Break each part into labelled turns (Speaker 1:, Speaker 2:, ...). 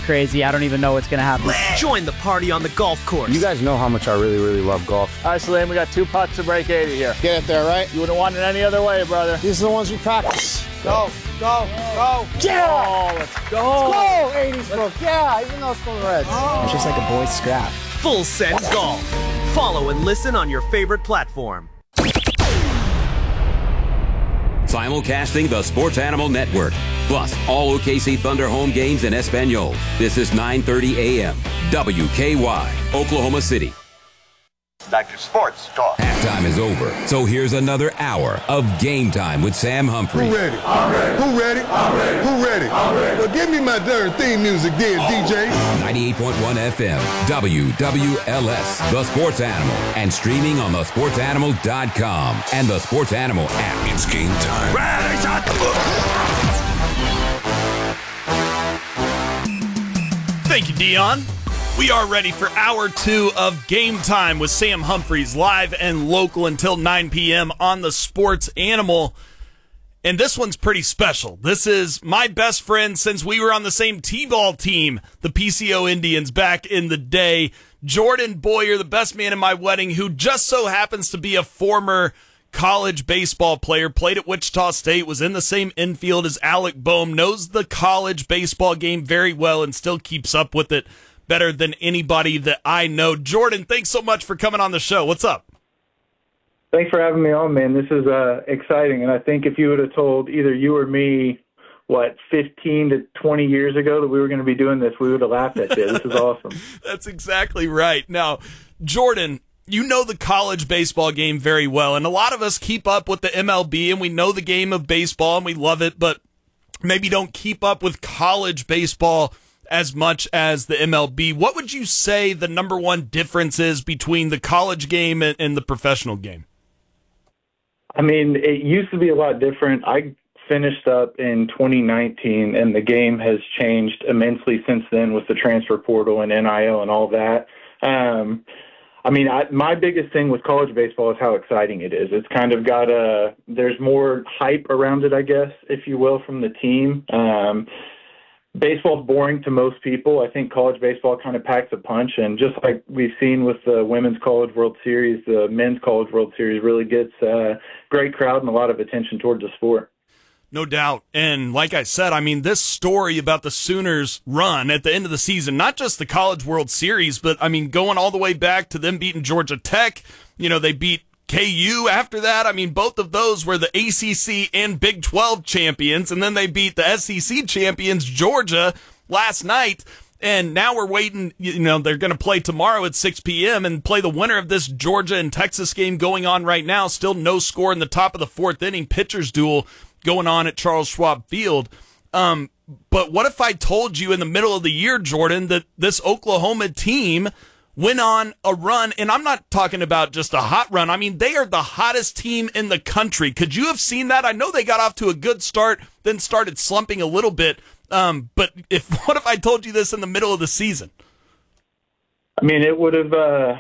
Speaker 1: crazy. I don't even know what's going to happen.
Speaker 2: Join the party on the golf course.
Speaker 3: You guys know how much I really, really love golf.
Speaker 4: All right, Salim, we got 2 putts to break 80 here.
Speaker 5: Get it there, right?
Speaker 4: You wouldn't want it any other way, brother.
Speaker 5: These are the ones we practice.
Speaker 4: Go.
Speaker 5: Yeah!
Speaker 4: Oh, let's go.
Speaker 5: Let's go! 80s book. Yeah, even though it's from the Reds.
Speaker 1: It's just like a boys scrap.
Speaker 2: Full Send Golf. Follow and listen on your favorite platform.
Speaker 6: Simulcasting the Sports Animal Network. Plus, all OKC Thunder home games in Espanol. This is 9:30 a.m. WKY, Oklahoma City.
Speaker 7: Dr. Sports Talk.
Speaker 6: Halftime is over, so here's another hour of Game Time with Sam Humphrey.
Speaker 8: Who ready? I'm ready. Who ready? I'm ready. Who ready? I'm ready. Well, give me my darn theme music then, DJ.
Speaker 6: 98.1 FM, WWLS, The Sports Animal, and streaming on thesportsanimal.com and the Sports Animal app.
Speaker 8: It's game time.
Speaker 7: Ready, shot,
Speaker 9: Thank you, Dion. We are ready for hour 2 of Game Time with Sam Humphreys, live and local until 9 p.m. on the Sports Animal. And this one's pretty special. This is my best friend since we were on the same T-ball team, the PCO Indians, back in the day. Jordan Boyer, the best man in my wedding, who just so happens to be a former college baseball player, played at Wichita State, was in the same infield as Alec Boehm, knows the college baseball game very well, and still keeps up with it better than anybody that I know. Jordan, thanks so much for coming on the show. What's up?
Speaker 10: Thanks for having me on, man. This is exciting, and I think if you would have told either you or me, 15 to 20 years ago that we were going to be doing this, we would have laughed at you. This is awesome.
Speaker 9: That's exactly right. Now, Jordan, you know the college baseball game very well, and a lot of us keep up with the MLB, and we know the game of baseball, and we love it, but maybe don't keep up with college baseball as much as the MLB. What would you say the number one difference is between the college game and the professional game?
Speaker 10: I mean, it used to be a lot different. I finished up in 2019, and the game has changed immensely since then with the transfer portal and NIL and all that. My biggest thing with college baseball is how exciting it is. It's kind of got there's more hype around it, I guess, if you will, from the team. Baseball's boring to most people. I think college baseball kind of packs a punch, and just like we've seen with the Women's College World Series, the Men's College World Series really gets a great crowd and a lot of attention towards the sport.
Speaker 9: No doubt. And like I said, this story about the Sooners' run at the end of the season, not just the College World Series, but, going all the way back to them beating Georgia Tech. They beat KU after that. Both of those were the ACC and Big 12 champions, and then they beat the SEC champions, Georgia, last night. And now we're waiting, they're going to play tomorrow at 6 p.m. and play the winner of this Georgia and Texas game going on right now. Still no score in the top of the 4th inning, pitchers duel going on at Charles Schwab Field. But what if I told you in the middle of the year, Jordan, that this Oklahoma team went on a run, and I'm not talking about just a hot run. They are the hottest team in the country. Could you have seen that? I know they got off to a good start, then started slumping a little bit. But what if I told you this in the middle of the season?
Speaker 10: It would have.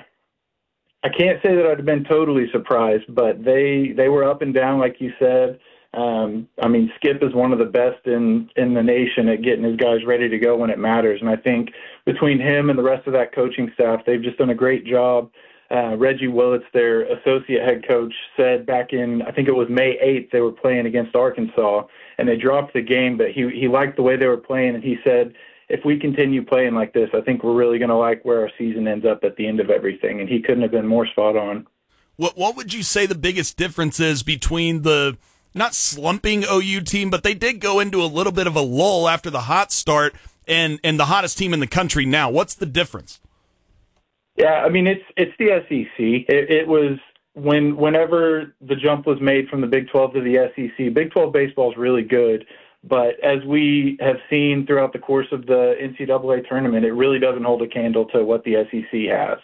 Speaker 10: I can't say that I'd have been totally surprised, but they were up and down, like you said. Skip is one of the best in the nation at getting his guys ready to go when it matters. And I think between him and the rest of that coaching staff, they've just done a great job. Reggie Willits, their associate head coach, said back in, I think it was May 8th, they were playing against Arkansas, and they dropped the game, but he liked the way they were playing, and he said, if we continue playing like this, I think we're really going to like where our season ends up at the end of everything. And he couldn't have been more spot on.
Speaker 9: What would you say the biggest difference is between the not slumping OU team, but they did go into a little bit of a lull after the hot start and the hottest team in the country now? What's the difference?
Speaker 10: Yeah, it's the SEC. It was whenever the jump was made from the Big 12 to the SEC. Big 12 baseball is really good, but as we have seen throughout the course of the NCAA tournament, it really doesn't hold a candle to what the SEC has.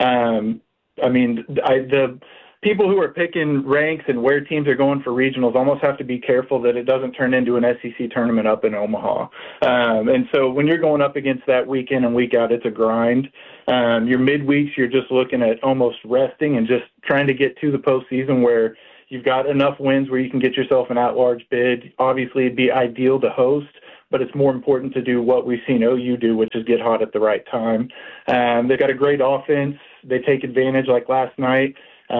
Speaker 10: The people who are picking ranks and where teams are going for regionals almost have to be careful that it doesn't turn into an SEC tournament up in Omaha. And so when you're going up against that week in and week out, it's a grind. Your midweeks, you're just looking at almost resting and just trying to get to the postseason where you've got enough wins where you can get yourself an at-large bid. Obviously, it'd be ideal to host, but it's more important to do what we've seen OU do, which is get hot at the right time. They've got a great offense. They take advantage like last night.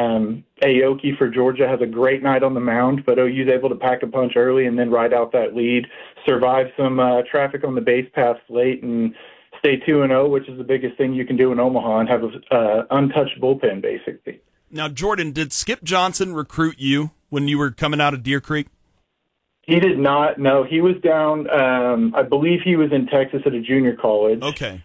Speaker 10: Aoki for Georgia has a great night on the mound, but OU's able to pack a punch early and then ride out that lead, survive some traffic on the base paths late, and stay 2-0, which is the biggest thing you can do in Omaha, and have an untouched bullpen, basically.
Speaker 9: Now, Jordan, did Skip Johnson recruit you when you were coming out of Deer Creek?
Speaker 10: He did not. No, he was down. I believe he was in Texas at a junior college.
Speaker 9: Okay.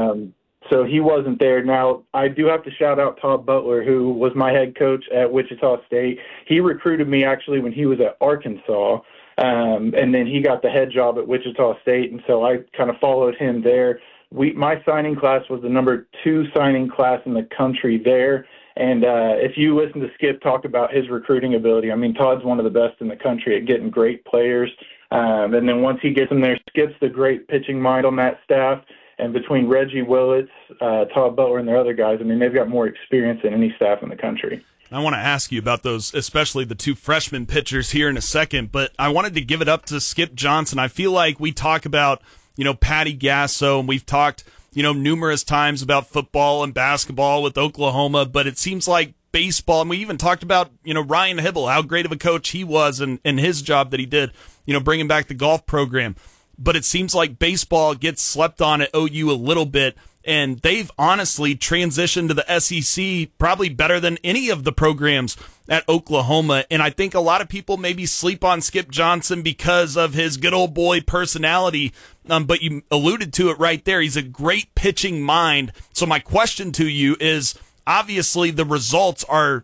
Speaker 10: So he wasn't there. Now, I do have to shout out Todd Butler, who was my head coach at Wichita State. He recruited me actually when he was at Arkansas, and then he got the head job at Wichita State, and so I kind of followed him there. My signing class was the number 2 signing class in the country there. And if you listen to Skip talk about his recruiting ability, I mean, Todd's one of the best in the country at getting great players. And then once he gets them there, Skip's the great pitching mind on that staff. And between Reggie Willits, Todd Butler, and their other guys, I mean, they've got more experience than any staff in the country.
Speaker 9: I want to ask you about those, especially the 2 freshman pitchers here in a second, but I wanted to give it up to Skip Johnson. I feel like we talk about, Patty Gasso, and we've talked, numerous times about football and basketball with Oklahoma, but it seems like baseball, and we even talked about, Ryan Hibble, how great of a coach he was and his job that he did, bringing back the golf program. But it seems like baseball gets slept on at OU a little bit, and they've honestly transitioned to the SEC probably better than any of the programs at Oklahoma. And I think a lot of people maybe sleep on Skip Johnson because of his good old boy personality, but you alluded to it right there. He's a great pitching mind. So my question to you is, obviously the results are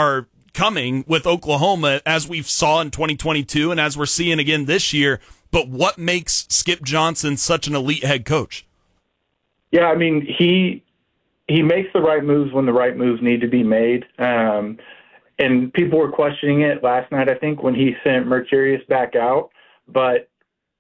Speaker 9: coming with Oklahoma, as we've saw in 2022 and as we're seeing again this year. But what makes Skip Johnson such an elite head coach?
Speaker 10: Yeah, I mean, he makes the right moves when the right moves need to be made. And people were questioning it last night, I think, when he sent Mercurius back out. But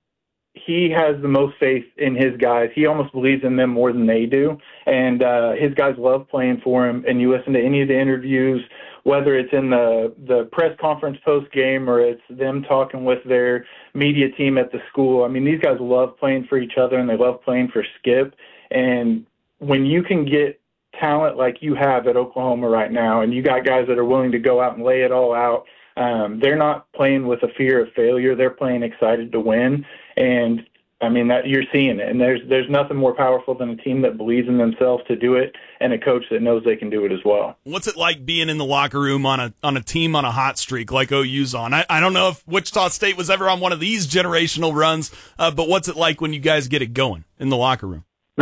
Speaker 10: he has the most faith in his guys. He almost believes in them more than they do. And his guys love playing for him. And you listen to any of the interviews, whether it's in the press conference post-game or it's them talking with their media team at the school. I mean, these guys love playing for each other, and they love playing for Skip. And when you can get talent like you have at Oklahoma right now, and you got guys that are willing to go out and lay it all out, they're not playing with a fear of failure. They're playing excited to win. And I mean, that you're seeing it, and there's nothing more powerful than a team that believes in themselves to do it, and a coach that knows they can do it as well.
Speaker 9: What's it like being in the locker room on a team on a hot streak like OU's on? I don't know if Wichita State was ever on one of these generational runs, but what's it like when you guys get it going in the locker room?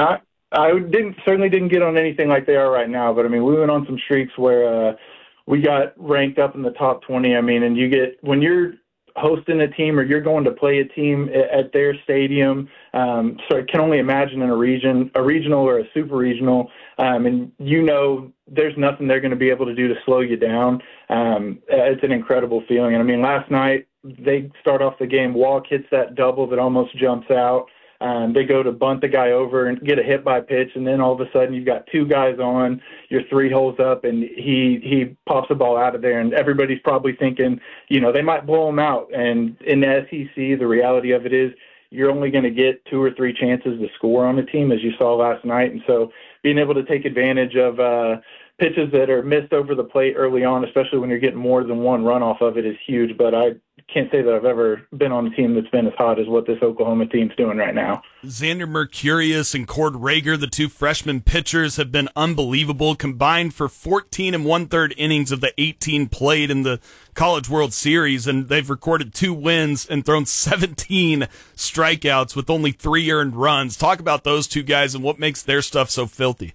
Speaker 10: I certainly didn't get on anything like they are right now, but I mean, we went on some streaks where we got ranked up in the top 20. I mean, and when you're hosting a team or you're going to play a team at their stadium, so I can only imagine in a regional or a super regional, and there's nothing they're going to be able to do to slow you down. It's an incredible feeling. And I mean, last night they start off the game, Walk hits that double that almost jumps out. They go to bunt the guy over and get a hit by pitch, and then all of a sudden you've got 2 guys on, you're 3 holes up, and he pops the ball out of there, and everybody's probably thinking, they might blow him out. And in the SEC, the reality of it is you're only going to get 2 or 3 chances to score on a team, as you saw last night. And so being able to take advantage of pitches that are missed over the plate early on, especially when you're getting more than one run off of it, is huge. But I can't say that I've ever been on a team that's been as hot as what this Oklahoma team's doing right now.
Speaker 9: Xander Mercurius and Cord Rager, the 2 freshman pitchers, have been unbelievable, combined for 14 1/3 innings of the 18 played in the College World Series, and they've recorded 2 wins and thrown 17 strikeouts with only 3 earned runs. Talk about those 2 guys and what makes their stuff so filthy.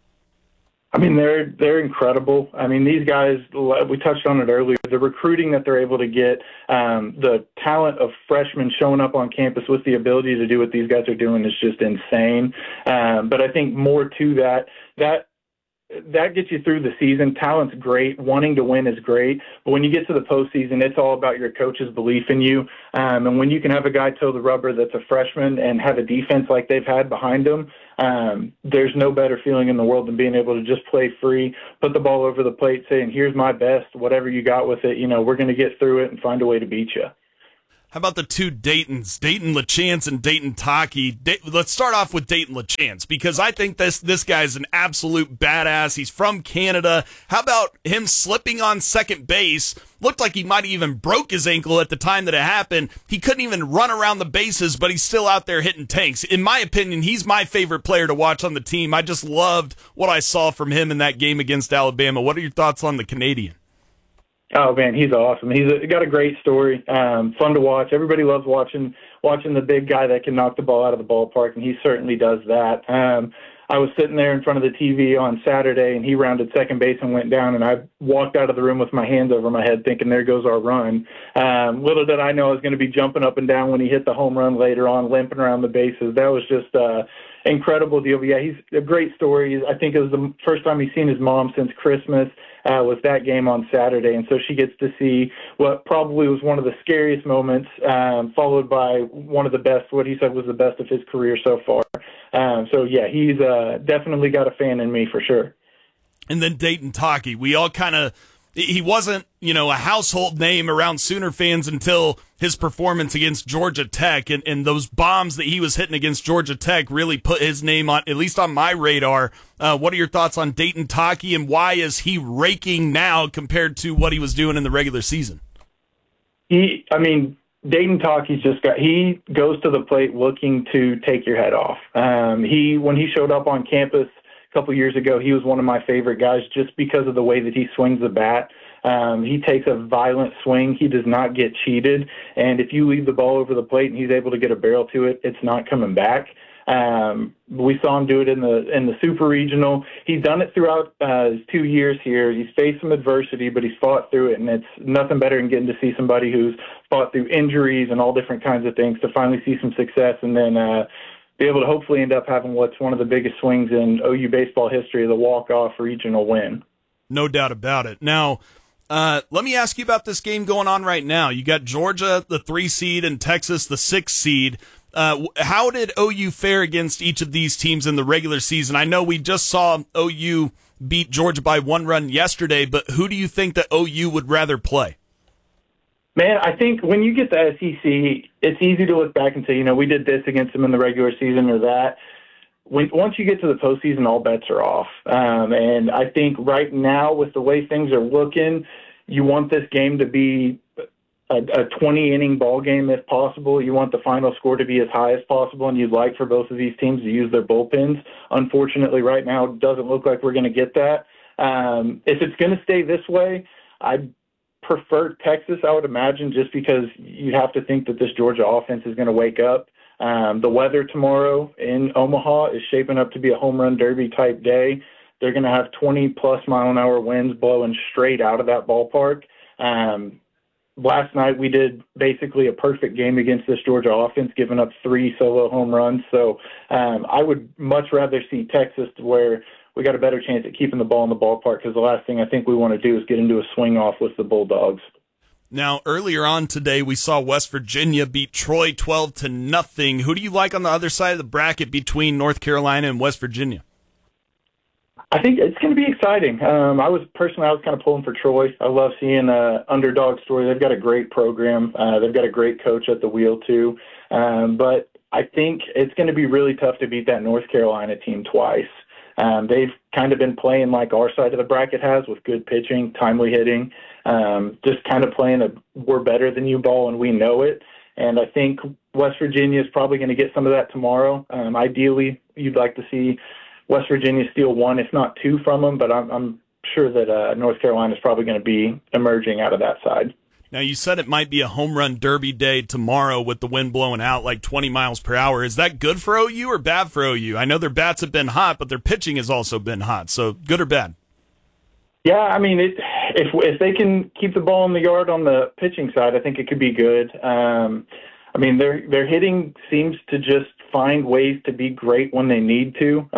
Speaker 10: I mean, they're incredible. I mean, these guys, we touched on it earlier, the recruiting that they're able to get, the talent of freshmen showing up on campus with the ability to do what these guys are doing is just insane. But I think more to that gets you through the season. Talent's great. Wanting to win is great. But when you get to the postseason, it's all about your coach's belief in you. And when you can have a guy toe the rubber that's a freshman and have a defense like they've had behind them, there's no better feeling in the world than being able to just play free, put the ball over the plate, saying, here's my best, whatever you got with it, we're going to get through it and find a way to beat you.
Speaker 9: How about the two Daytons, Dayton LaChance and Dayton Taki? Let's start off with Dayton LaChance, because I think this guy's an absolute badass. He's from Canada. How about him slipping on second base? Looked like he might have even broke his ankle at the time that it happened. He couldn't even run around the bases, but he's still out there hitting tanks. In my opinion, he's my favorite player to watch on the team. I just loved what I saw from him in that game against Alabama. What are your thoughts on the Canadian?
Speaker 10: Oh man, he's awesome. He's got a great story. Fun to watch. Everybody loves watching the big guy that can knock the ball out of the ballpark, and he certainly does that. I was sitting there in front of the TV on Saturday, and he rounded second base and went down, and I walked out of the room with my hands over my head thinking, there goes our run. Little did I know I was going to be jumping up and down when he hit the home run later on, limping around the bases. That was just incredible deal. But yeah, he's a great story. I think it was the first time he's seen his mom since Christmas. Was that game on Saturday, and so she gets to see what probably was one of the scariest moments, followed by one of the best, what he said was the best of his career so far. So yeah, he's definitely got a fan in me for sure.
Speaker 9: And then Dayton Taki, we all he wasn't, a household name around Sooner fans until his performance against Georgia Tech, and those bombs that he was hitting against Georgia Tech really put his name on, at least on my radar. What are your thoughts on Dayton Taki, and why is he raking now compared to what he was doing in the regular season?
Speaker 10: Dayton Taki's he goes to the plate looking to take your head off. When he showed up on campus a couple years ago, he was one of my favorite guys just because of the way that he swings the bat. He takes a violent swing. He does not get cheated. And if you leave the ball over the plate and he's able to get a barrel to it, it's not coming back. We saw him do it in the Super Regional. He's done it throughout his 2 years here. He's faced some adversity, but he's fought through it, and it's nothing better than getting to see somebody who's fought through injuries and all different kinds of things to finally see some success and then be able to hopefully end up having what's one of the biggest swings in OU baseball history, the walk-off regional win.
Speaker 9: No doubt about it. Now, let me ask you about this game going on right now. You got Georgia, the 3 seed, and Texas, the 6 seed. How did OU fare against each of these teams in the regular season? I know we just saw OU beat Georgia by 1 run yesterday, but who do you think that OU would rather play?
Speaker 10: Man, I think when you get the SEC, it's easy to look back and say, we did this against them in the regular season or that. Once you get to the postseason, all bets are off. And I think right now, with the way things are looking, you want this game to be a 20-inning ball game if possible. You want the final score to be as high as possible, and you'd like for both of these teams to use their bullpens. Unfortunately, right now, it doesn't look like we're going to get that. If it's going to stay this way, I'd prefer Texas, I would imagine, just because you have to think that this Georgia offense is going to wake up. The weather tomorrow in Omaha is shaping up to be a home run derby type day. They're going to have 20-plus mile-an-hour winds blowing straight out of that ballpark. Last night we did basically a perfect game against this Georgia offense, giving up 3 solo home runs. So I would much rather see Texas, where we got a better chance at keeping the ball in the ballpark, because the last thing I think we want to do is get into a swing-off with the Bulldogs.
Speaker 9: Now, earlier on today, we saw West Virginia beat Troy 12-0. Who do you like on the other side of the bracket between North Carolina and West Virginia?
Speaker 10: I think it's going to be exciting. I was kind of pulling for Troy. I love seeing an underdog story. They've got a great program. They've got a great coach at the wheel, too. But I think it's going to be really tough to beat that North Carolina team twice. They've kind of been playing like our side of the bracket has, with good pitching, timely hitting, just kind of playing a we're better than you ball and we know it. And I think West Virginia is probably going to get some of that tomorrow. Ideally, you'd like to see West Virginia steal 1, if not 2 from them, but I'm sure that North Carolina is probably going to be emerging out of that side.
Speaker 9: Now, you said it might be a home run derby day tomorrow with the wind blowing out like 20 miles per hour. Is that good for OU or bad for OU? I know their bats have been hot, but their pitching has also been hot. So good or bad?
Speaker 10: Yeah, I mean, if they can keep the ball in the yard on the pitching side, I think it could be good. I mean, their hitting seems to just find ways to be great when they need to.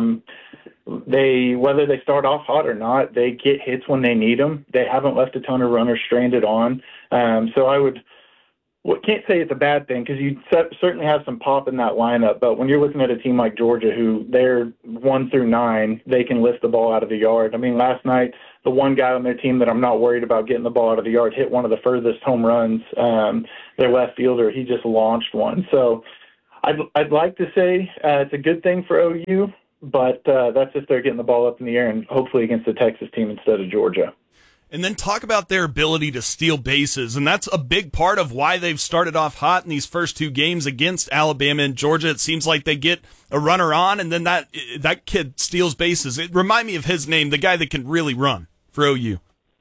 Speaker 10: Whether they start off hot or not, they get hits when they need them. They haven't left a ton of runners stranded on. So I can't say it's a bad thing, because you certainly have some pop in that lineup. But when you're looking at a team like Georgia, who they're 1 through 9, they can lift the ball out of the yard. I mean, last night the one guy on their team that I'm not worried about getting the ball out of the yard, hit one of the furthest home runs. Their left fielder, he just launched one. So I'd like to say it's a good thing for OU, but that's if they're getting the ball up in the air and hopefully against the Texas team instead of Georgia.
Speaker 9: And then talk about their ability to steal bases, and that's a big part of why they've started off hot in these first two games against Alabama and Georgia. It seems like they get a runner on, and then that kid steals bases. It remind me of his name, the guy that can really run for OU.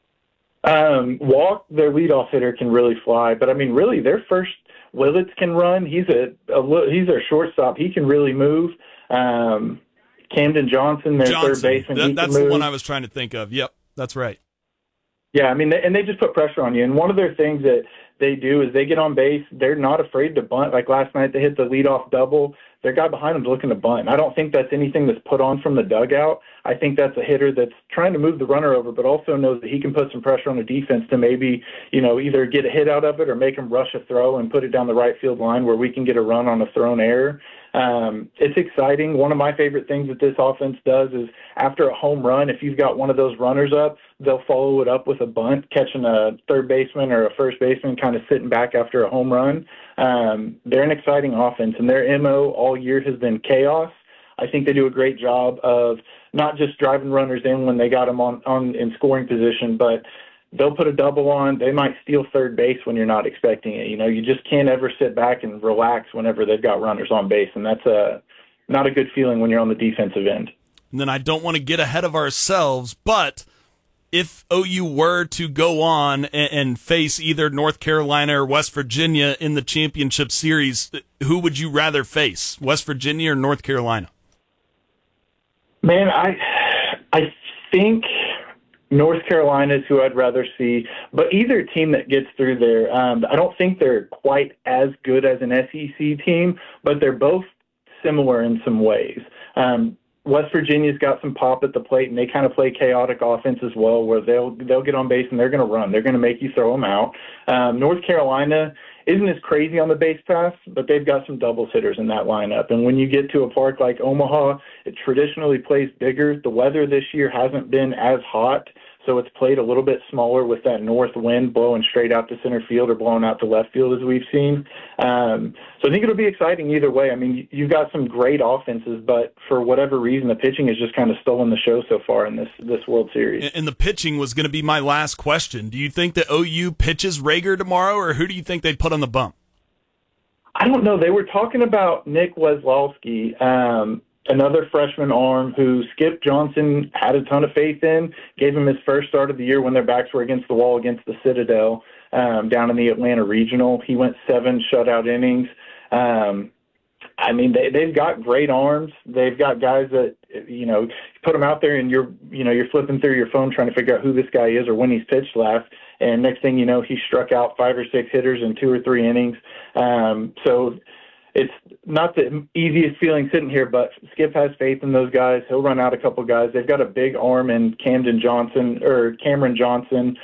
Speaker 10: Walk, their leadoff hitter, can really fly, but I mean, really, their first Willits can run. He's their shortstop. He can really move. Camden Johnson, their third baseman,
Speaker 9: that's the one I was trying to think of. Yep, that's right.
Speaker 10: Yeah, I mean, and they just put pressure on you. And one of their things that they do is they get on base. They're not afraid to bunt. Like last night, they hit the leadoff double. Their guy behind them's looking to bunt. I don't think that's anything that's put on from the dugout. I think that's a hitter that's trying to move the runner over, but also knows that he can put some pressure on the defense to maybe, either get a hit out of it or make them rush a throw and put it down the right field line where we can get a run on a thrown error. It's exciting. One of my favorite things that this offense does is after a home run, if you've got one of those runners up, they'll follow it up with a bunt, catching a third baseman or a first baseman kind of sitting back after a home run. They're an exciting offense, and their MO all year has been chaos. I think they do a great job of not just driving runners in when they got them on in scoring position, but they'll put a double on. They might steal third base when you're not expecting it. You just can't ever sit back and relax whenever they've got runners on base, and that's not a good feeling when you're on the defensive end.
Speaker 9: And then I don't want to get ahead of ourselves, but if OU were to go on and face either North Carolina or West Virginia in the championship series, who would you rather face, West Virginia or North Carolina?
Speaker 10: Man, I think North Carolina is who I'd rather see, but either team that gets through there, I don't think they're quite as good as an SEC team, but they're both similar in some ways. West Virginia's got some pop at the plate, and they kind of play chaotic offense as well, where they'll get on base and they're going to run. They're going to make you throw them out. North Carolina isn't as crazy on the base paths, but they've got some doubles hitters in that lineup. And when you get to a park like Omaha, it traditionally plays bigger. The weather this year hasn't been as hot, so it's played a little bit smaller with that north wind blowing straight out to center field or blowing out to left field, as we've seen. So I think it'll be exciting either way. I mean, you've got some great offenses, but for whatever reason, the pitching has just kind of stolen the show so far in this World Series.
Speaker 9: And the pitching was going to be my last question. Do you think that OU pitches Rager tomorrow, or who do you think they'd put on the bump?
Speaker 10: I don't know. They were talking about Nick Weslowski, another freshman arm who Skip Johnson had a ton of faith in, gave him his first start of the year when their backs were against the wall against the Citadel down in the Atlanta Regional. He went 7 shutout innings. I mean, they've got great arms. They've got guys that, put them out there and you're flipping through your phone trying to figure out who this guy is or when he's pitched last. And next thing you know, he struck out 5 or 6 hitters in 2 or 3 innings. So it's not the easiest feeling sitting here, but Skip has faith in those guys. He'll run out a couple guys. They've got a big arm in Cameron Johnson,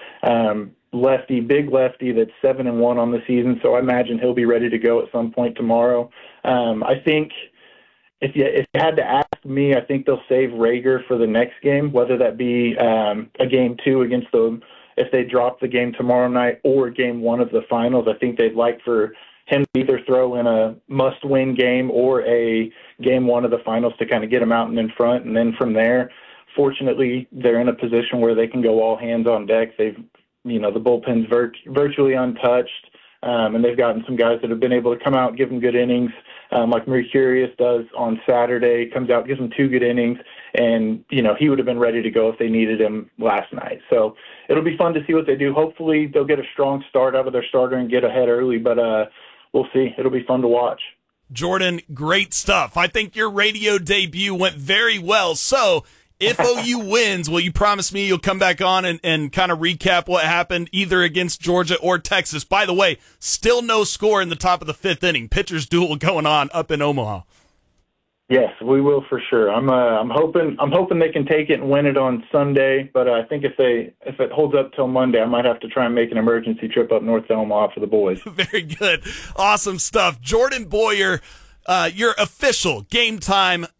Speaker 10: big lefty that's 7-1 on the season. So I imagine he'll be ready to go at some point tomorrow. I think if you had to ask me, I think they'll save Rager for the next game, whether that be a game 2 against if they drop the game tomorrow night or game 1 of the finals. I think they'd like for him to either throw in a must-win game or a game 1 of the finals to kind of get him out and in front. And then from there, fortunately, they're in a position where they can go all hands on deck. They've, the bullpen's virtually untouched, and they've gotten some guys that have been able to come out and give them good innings, like Mercurius does on Saturday, comes out, gives them 2 good innings, and, he would have been ready to go if they needed him last night. So it'll be fun to see what they do. Hopefully they'll get a strong start out of their starter and get ahead early, but we'll see. It'll be fun to watch.
Speaker 9: Jordan, great stuff. I think your radio debut went very well. So if OU wins, will you promise me you'll come back on and kind of recap what happened either against Georgia or Texas? By the way, still no score in the top of the 5th inning. Pitchers duel going on up in Omaha.
Speaker 10: Yes, we will for sure. I'm hoping they can take it and win it on Sunday. But I think if it holds up till Monday, I might have to try and make an emergency trip up north to Omaha for the boys.
Speaker 9: Very good, awesome stuff. Jordan Boyer, your official Game Time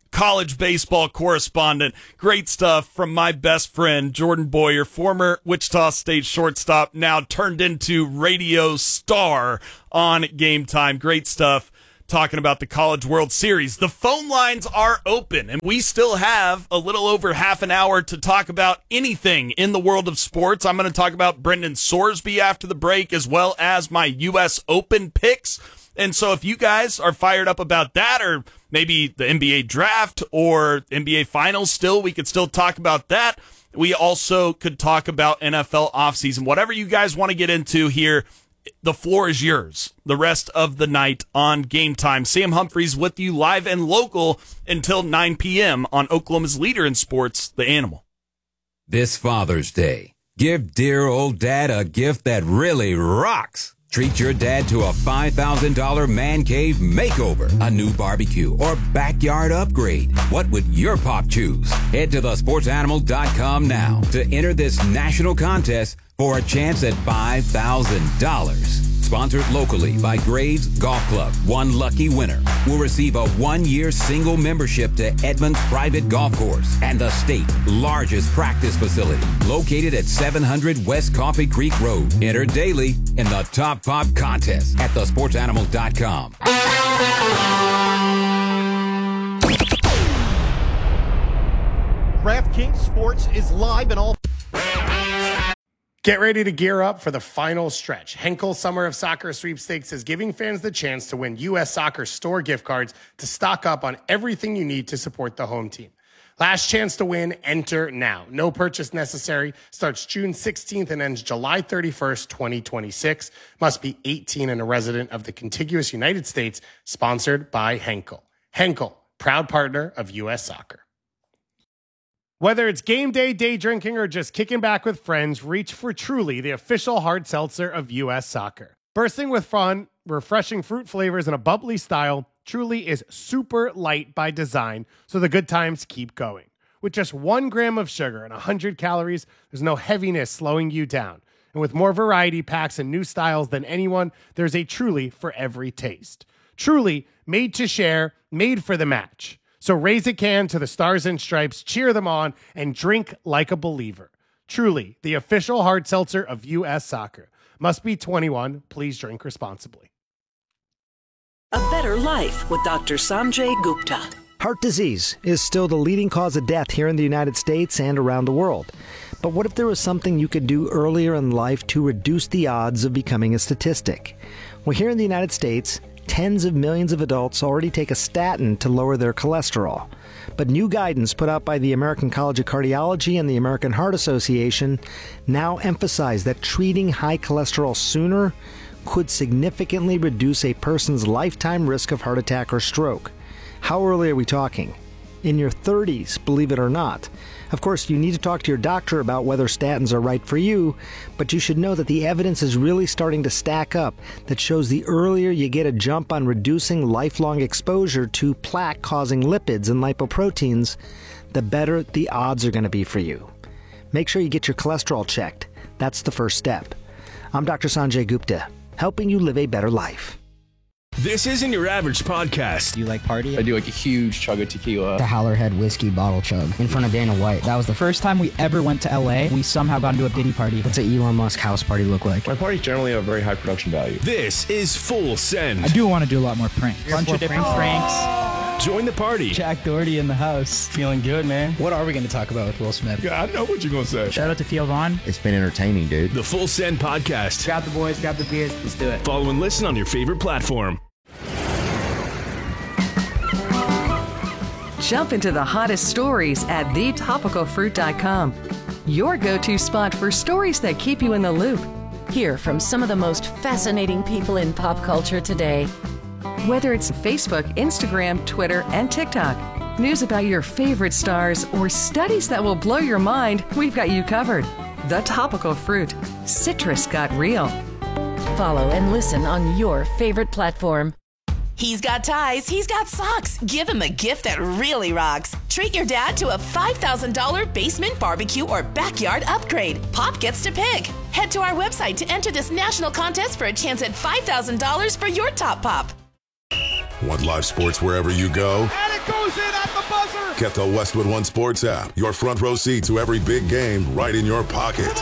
Speaker 9: college baseball correspondent. Great stuff from my best friend, Jordan Boyer, former Wichita State shortstop, now turned into radio star on Game Time. Great stuff talking about the College World Series. The phone lines are open, and we still have a little over half an hour to talk about anything in the world of sports. I'm going to talk about Brendan Sorsby after the break, as well as my U.S. Open picks. And so if you guys are fired up about that, or maybe the NBA draft or NBA finals still, we could still talk about that. We also could talk about NFL offseason. Whatever you guys want to get into here, the floor is yours the rest of the night on Game Time. Sam Humphreys with you live and local until 9 p.m. on Oklahoma's leader in sports, The Animal.
Speaker 6: This Father's Day, give dear old dad a gift that really rocks. Treat your dad to a $5,000 man cave makeover, a new barbecue, or backyard upgrade. What would your pop choose? Head to thesportsanimal.com now to enter this national contest for a chance at $5,000. Sponsored locally by Graves Golf Club. One lucky winner will receive a 1-year single membership to Edmonds Private Golf Course and the state's largest practice facility, located at 700 West Coffee Creek Road. Enter daily in the Top Pop contest at thesportsanimal.com.
Speaker 11: DraftKings Sports is live and all.
Speaker 12: Get ready to gear up for the final stretch. Henkel Summer of Soccer Sweepstakes is giving fans the chance to win U.S. Soccer store gift cards to stock up on everything you need to support the home team. Last chance to win, enter now. No purchase necessary. Starts June 16th and ends July 31st, 2026. Must be 18 and a resident of the contiguous United States. Sponsored by Henkel. Henkel, proud partner of U.S. Soccer. Whether it's game day, day drinking, or just kicking back with friends, reach for Truly, the official hard seltzer of U.S. Soccer. Bursting with fun, refreshing fruit flavors, and a bubbly style, Truly is super light by design, so the good times keep going. With just 1 gram of sugar and 100 calories, there's no heaviness slowing you down. And with more variety packs and new styles than anyone, there's a Truly for every taste. Truly, made to share, made for the match. So raise a can to the Stars and Stripes, cheer them on, and drink like a believer. Truly, the official hard seltzer of U.S. Soccer. Must be 21. Please drink responsibly.
Speaker 13: A better life with Dr. Sanjay Gupta.
Speaker 1: Heart disease is still the leading cause of death here in the United States and around the world. But what if there was something you could do earlier in life to reduce the odds of becoming a statistic? Well, here in the United States, tens of millions of adults already take a statin to lower their cholesterol. But new guidance put out by the American College of Cardiology and the American Heart Association now emphasize that treating high cholesterol sooner could significantly reduce a person's lifetime risk of heart attack or stroke. How early are we talking? In your 30s, believe it or not. Of course, you need to talk to your doctor about whether statins are right for you, but you should know that the evidence is really starting to stack up that shows the earlier you get a jump on reducing lifelong exposure to plaque-causing lipids and lipoproteins, the better the odds are going to be for you. Make sure you get your cholesterol checked. That's the first step. I'm Dr. Sanjay Gupta, helping you live a better life.
Speaker 14: This isn't your average podcast.
Speaker 15: You like party?
Speaker 16: I do like a huge chug of tequila.
Speaker 15: The Howlerhead whiskey bottle chug in front of Dana White. That was the first time we ever went to LA. We somehow got into a Diddy party. What's an Elon Musk house party look like?
Speaker 16: My parties generally have very high production value.
Speaker 14: This is Full Send.
Speaker 15: I do want to do a lot more pranks. Bunch of different pranks.
Speaker 14: Join the party.
Speaker 15: Jack Doherty in the house. Feeling good, man. What are we going to talk about with Will Smith?
Speaker 16: Yeah, I know what you're going to say.
Speaker 15: Shout out to Theo Vaughn.
Speaker 17: It's been entertaining, dude.
Speaker 14: The Full Send podcast.
Speaker 15: Grab the boys, grab the beers. Let's do it.
Speaker 14: Follow and listen on your favorite platform.
Speaker 18: Jump into the hottest stories at thetopicalfruit.com. Your go-to spot for stories that keep you in the loop.
Speaker 19: Hear from some of the most fascinating people in pop culture today.
Speaker 18: Whether it's Facebook, Instagram, Twitter, and TikTok, news about your favorite stars, or studies that will blow your mind, we've got you covered. The Topical Fruit. Citrus got real.
Speaker 19: Follow and listen on your favorite platform.
Speaker 20: He's got ties, he's got socks. Give him a gift that really rocks. Treat your dad to a $5,000 basement barbecue or backyard upgrade. Pop gets to pick. Head to our website to enter this national contest for a chance at $5,000 for your top pop.
Speaker 8: Want live sports wherever you go?
Speaker 11: And it goes in at the buzzer.
Speaker 17: Get the Westwood One Sports app. Your front row seat to every big game right in your pocket.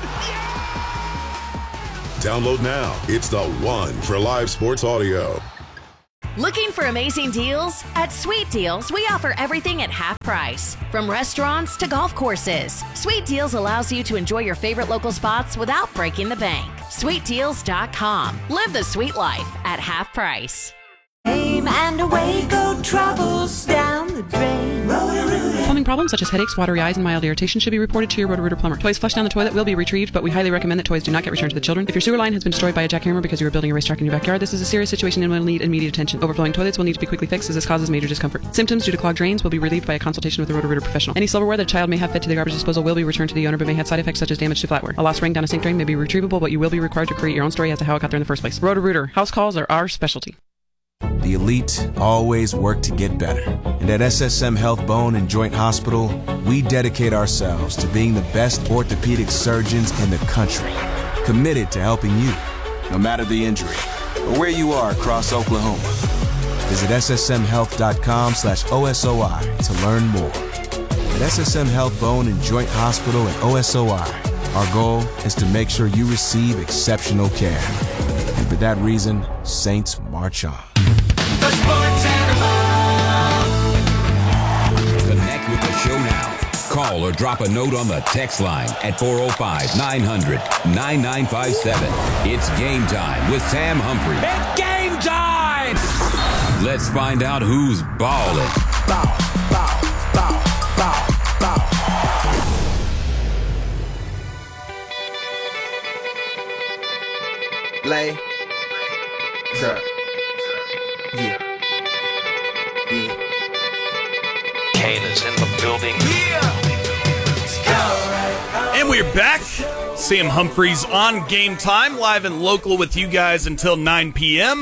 Speaker 17: Download now. It's the one for live sports audio.
Speaker 19: Looking for amazing deals? At Sweet Deals, we offer everything at half price. From restaurants to golf courses, Sweet Deals allows you to enjoy your favorite local spots without breaking the bank. SweetDeals.com. Live the sweet life at half price.
Speaker 21: Aim and away go troubles down the drain. Roto-Rooter.
Speaker 22: Plumbing problems such as headaches, watery eyes, and mild irritation should be reported to your Roto-Rooter plumber. Toys flushed down the toilet will be retrieved, but we highly recommend that toys do not get returned to the children. If your sewer line has been destroyed by a jackhammer because you are building a racetrack in your backyard, this is a serious situation and will need immediate attention. Overflowing toilets will need to be quickly fixed as this causes major discomfort. Symptoms due to clogged drains will be relieved by a consultation with a Roto-Rooter professional. Any silverware that a child may have fed to the garbage disposal will be returned to the owner but may have side effects such as damage to flatware. A lost ring down a sink drain may be retrievable, but you will be required to create your own story as to how it got there in the first place. Roto-Rooter. House calls are our specialty.
Speaker 23: The elite always work to get better. And at SSM Health Bone and Joint Hospital, we dedicate ourselves to being the best orthopedic surgeons in the country. Committed to helping you, no matter the injury, or where you are across Oklahoma. Visit ssmhealth.com/OSOI to learn more. At SSM Health Bone and Joint Hospital and OSOI, our goal is to make sure you receive exceptional care. And for that reason, Saints march on.
Speaker 6: The Sports Animal. Connect with the show now. Call or drop a note on the text line at 405-900-9957. It's game time with Sam Humphrey.
Speaker 24: It's game time!
Speaker 6: Let's find out who's ballin'.
Speaker 24: Bow, bow, bow, bow, bow.
Speaker 25: Lay. Sir. Yeah. Yeah.
Speaker 26: Kane is in the building.
Speaker 9: And we're back. Sam Humphreys on Game Time, live and local with you guys until 9 p.m.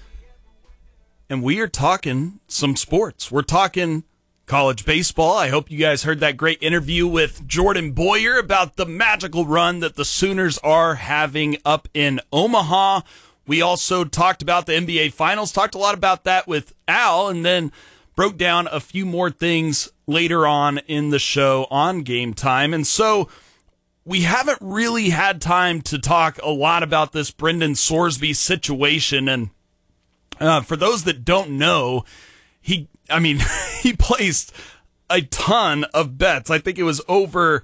Speaker 9: And we are talking some sports. We're talking college baseball. I hope you guys heard that great interview with Jordan Boyer about the magical run that the Sooners are having up in Omaha. We also talked about the NBA Finals, talked a lot about that with Al, and then broke down a few more things later on in the show on Game Time. And so we haven't really had time to talk a lot about this Brendan Sorsby situation. And for those that don't know, he placed a ton of bets. I think it was over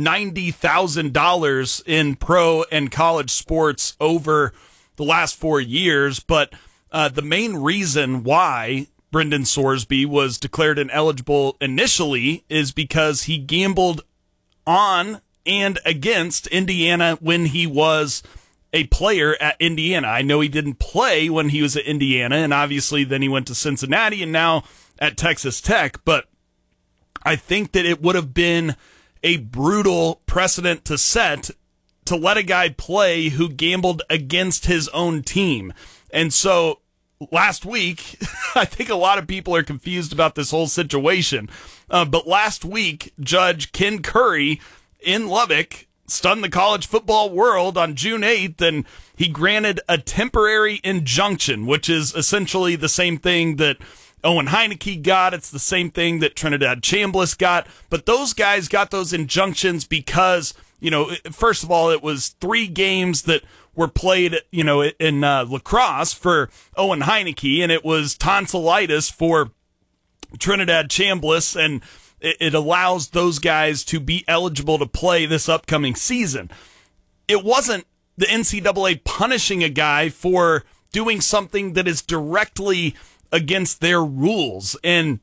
Speaker 9: $90,000 in pro and college sports over the last 4 years. But the main reason why Brendan Sorsby was declared ineligible initially is because he gambled on and against Indiana when he was a player at Indiana. I know he didn't play when he was at Indiana, and obviously then he went to Cincinnati and now at Texas Tech, but I think that it would have been a brutal precedent to set to let a guy play who gambled against his own team. And so last week, I think a lot of people are confused about this whole situation, but last week, Judge Ken Curry in Lubbock stunned the college football world on June 8th, and he granted a temporary injunction, which is essentially the same thing that Owen Heineke got. It's the same thing that Trinidad Chambliss got. But those guys got those injunctions because, first of all, it was 3 games that were played, in lacrosse for Owen Heineke, and it was tonsillitis for Trinidad Chambliss, and it allows those guys to be eligible to play this upcoming season. It wasn't the NCAA punishing a guy for doing something that is directly against their rules. And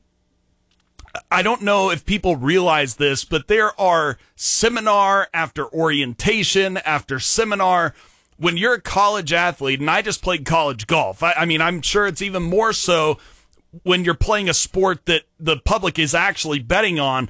Speaker 9: I don't know if people realize this, but there are seminar after orientation after seminar. When you're a college athlete, and I just played college golf, I'm sure it's even more so when you're playing a sport that the public is actually betting on.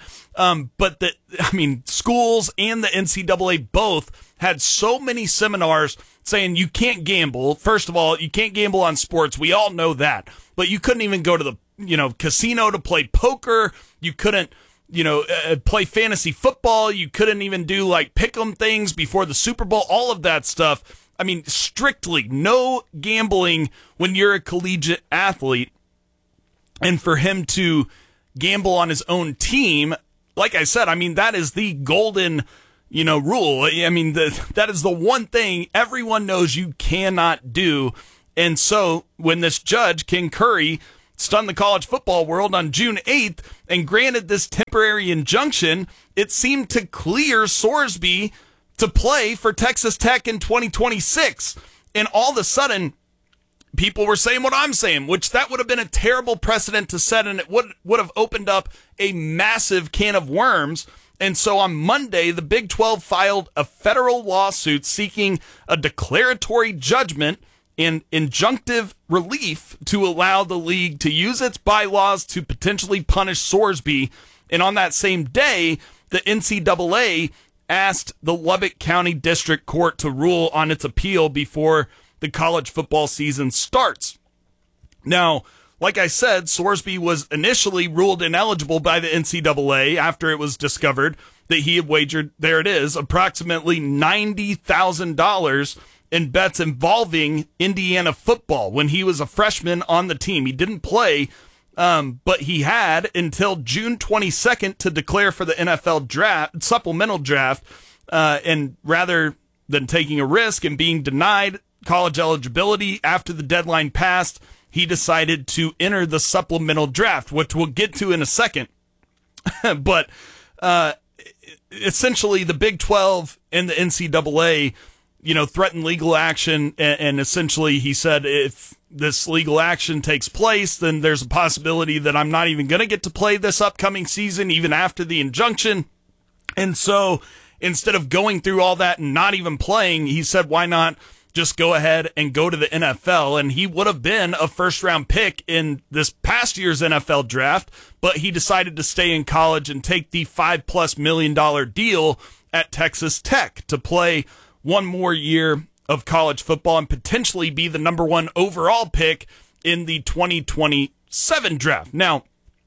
Speaker 9: Schools and the NCAA both had so many seminars saying you can't gamble. First of all, you can't gamble on sports. We all know that. But you couldn't even go to the, casino to play poker. You couldn't, play fantasy football. You couldn't even do like pick'em things before the Super Bowl, all of that stuff. Strictly no gambling when you're a collegiate athlete. And for him to gamble on his own team. Like I said, I mean, that is the golden, rule. I mean, that is the one thing everyone knows you cannot do. And so when this judge, King Curry, stunned the college football world on June 8th and granted this temporary injunction, it seemed to clear Sorsby to play for Texas Tech in 2026. And all of a sudden, people were saying what I'm saying, which that would have been a terrible precedent to set, and it would have opened up a massive can of worms. And so on Monday, the Big 12 filed a federal lawsuit seeking a declaratory judgment and injunctive relief to allow the league to use its bylaws to potentially punish Sorsby. And on that same day, the NCAA asked the Lubbock County District Court to rule on its appeal before the college football season starts. Now, like I said, Sorsby was initially ruled ineligible by the NCAA after it was discovered that he had wagered, there it is, approximately $90,000 in bets involving Indiana football when he was a freshman on the team. He didn't play, but he had until June 22nd to declare for the NFL draft, supplemental draft, and rather than taking a risk and being denied college eligibility after the deadline passed, he decided to enter the supplemental draft, which we'll get to in a second. But essentially, the Big 12 and the NCAA, threatened legal action, and essentially he said, if this legal action takes place, then there's a possibility that I'm not even going to get to play this upcoming season, even after the injunction. And so instead of going through all that and not even playing, he said, why not just go ahead and go to the NFL? And he would have been a first-round pick in this past year's NFL draft, but he decided to stay in college and take the $5+ million deal at Texas Tech to play one more year of college football and potentially be the number 1 overall pick in the 2027 draft. Now,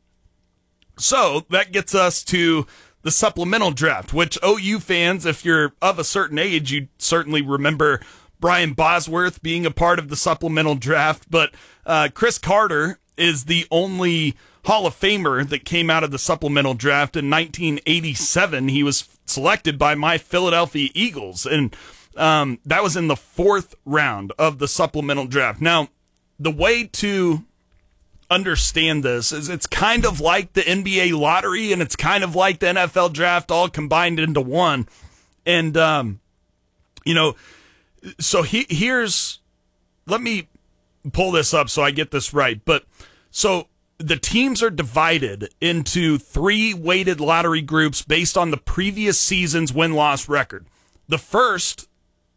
Speaker 9: so that gets us to the supplemental draft, which OU fans, if you're of a certain age, you certainly remember Brian Bosworth being a part of the supplemental draft. But Chris Carter is the only Hall of Famer that came out of the supplemental draft in 1987. He was selected by my Philadelphia Eagles, and that was in the 4th round of the supplemental draft. Now, the way to understand this is it's kind of like the NBA lottery, and it's kind of like the NFL draft all combined into one. And, so here's, let me pull this up so I get this right. But so the teams are divided into 3 weighted lottery groups based on the previous season's win-loss record. The first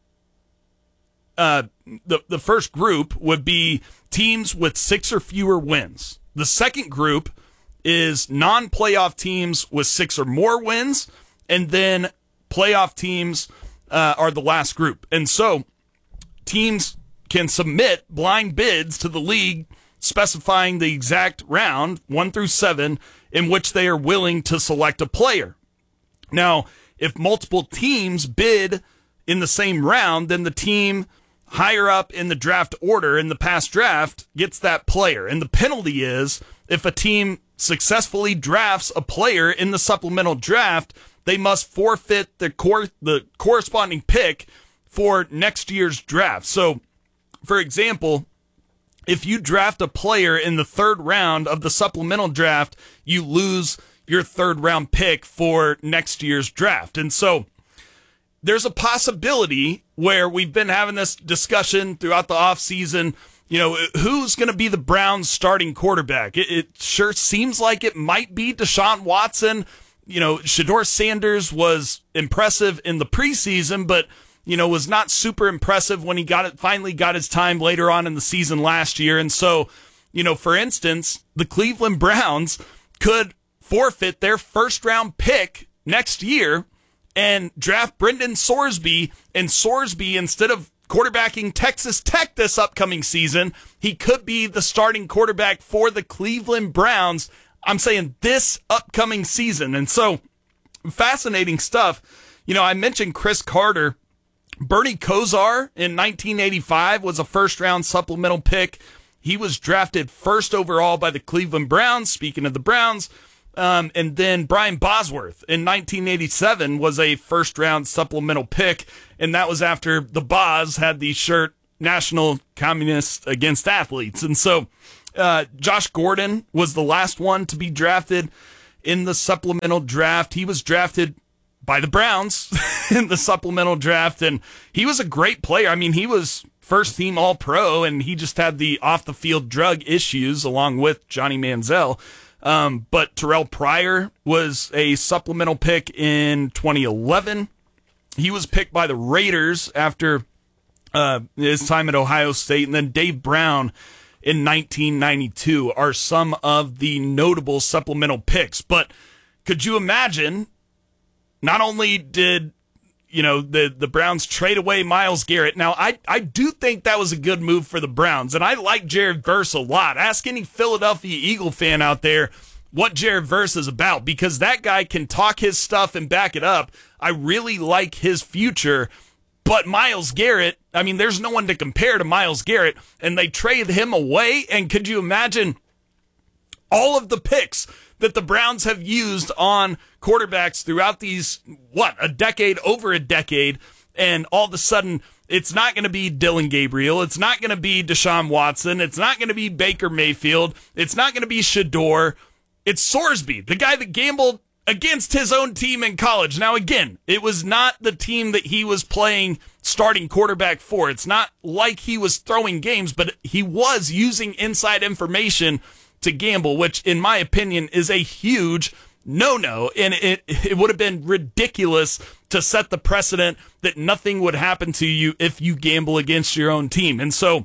Speaker 9: group would be teams with 6 or fewer wins. The second group is non-playoff teams with 6 or more wins, and then playoff teams are the last group. And so teams can submit blind bids to the league specifying the exact round, 1 through 7, in which they are willing to select a player. Now, if multiple teams bid in the same round, then the team higher up in the draft order in the past draft gets that player. And the penalty is if a team successfully drafts a player in the supplemental draft, they must forfeit the corresponding pick for next year's draft. So, for example, if you draft a player in the 3rd round of the supplemental draft, you lose your 3rd round pick for next year's draft. And so there's a possibility where we've been having this discussion throughout the offseason, who's going to be the Browns' starting quarterback? It sure seems like it might be Deshaun Watson. Shedeur Sanders was impressive in the preseason, but was not super impressive when he finally got his time later on in the season last year. And so, for instance, the Cleveland Browns could forfeit their 1st round pick next year and draft Brendan Sorsby, and Sorsby, instead of quarterbacking Texas Tech this upcoming season, he could be the starting quarterback for the Cleveland Browns. I'm saying this upcoming season. And so, fascinating stuff. I mentioned Chris Carter. Bernie Kosar in 1985 was a 1st round supplemental pick. He was drafted 1st overall by the Cleveland Browns. Speaking of the Browns, And then Brian Bosworth in 1987 was a first-round supplemental pick, and that was after the Boz had the shirt National Communists Against Athletes. And so Josh Gordon was the last one to be drafted in the supplemental draft. He was drafted by the Browns in the supplemental draft, and he was a great player. I mean, he was first-team All-Pro, and he just had the off-the-field drug issues along with Johnny Manziel. But Terrell Pryor was a supplemental pick in 2011. He was picked by the Raiders after his time at Ohio State. And then Dave Brown in 1992 are some of the notable supplemental picks. But could you imagine, not only did the Browns trade away Myles Garrett. Now, I do think that was a good move for the Browns, and I like Jared Verse a lot. Ask any Philadelphia Eagle fan out there what Jared Verse is about, because that guy can talk his stuff and back it up. I really like his future, but Myles Garrett, I mean, there's no one to compare to Myles Garrett, and they traded him away, and could you imagine all of the picks that the Browns have used on quarterbacks throughout these, over a decade, and all of a sudden, it's not going to be Dylan Gabriel, it's not going to be Deshaun Watson, it's not going to be Baker Mayfield, it's not going to be Shador, it's Sorsby, the guy that gambled against his own team in college. Now, again, it was not the team that he was playing starting quarterback for. It's not like he was throwing games, but he was using inside information to gamble, which in my opinion is a huge no-no, and it would have been ridiculous to set the precedent that nothing would happen to you if you gamble against your own team. And so,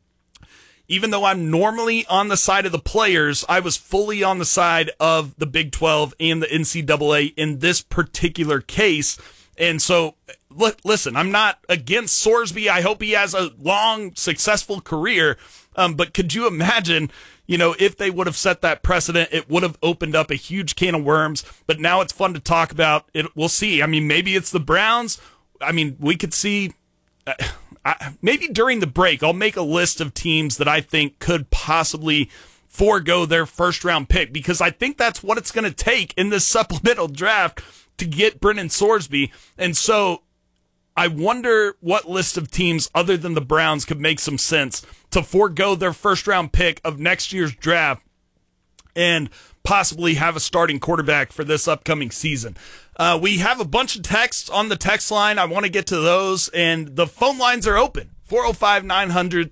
Speaker 9: even though I'm normally on the side of the players, I was fully on the side of the Big 12 and the NCAA in this particular case. And so, listen, I'm not against Sorsby. I hope he has a long, successful career. But could you imagine, if they would have set that precedent, it would have opened up a huge can of worms. But now it's fun to talk about. We'll see. I mean, maybe it's the Browns. I mean, we could see. Maybe during the break, I'll make a list of teams that I think could possibly forego their first-round pick, because I think that's what it's going to take in this supplemental draft to get Brennan Sorsby. And so I wonder what list of teams other than the Browns could make some sense to forego their first-round pick of next year's draft and possibly have a starting quarterback for this upcoming season. We have a bunch of texts on the text line. I want to get to those, and the phone lines are open. 405-900,